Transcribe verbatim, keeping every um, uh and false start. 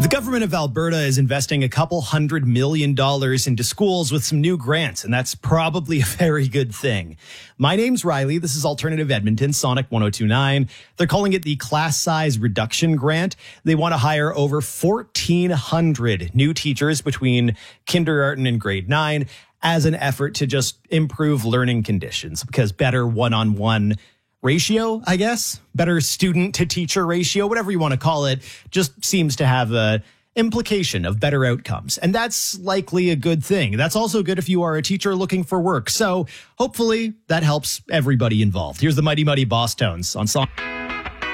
The government of Alberta is investing a couple hundred million dollars into schools with some new grants, and that's probably a very good thing. My name's Riley. This is Alternative Edmonton, Sonic one oh two point nine. They're calling it the Class Size Reduction Grant. They want to hire over fourteen hundred new teachers between kindergarten and grade nine as an effort to just improve learning conditions, because better one-on-one ratio, I guess, better student to teacher ratio, whatever you want to call it, just seems to have a implication of better outcomes. And that's likely a good thing. That's also good if you are a teacher looking for work. So hopefully that helps everybody involved. Here's the Mighty Mighty Boss Tones on Song.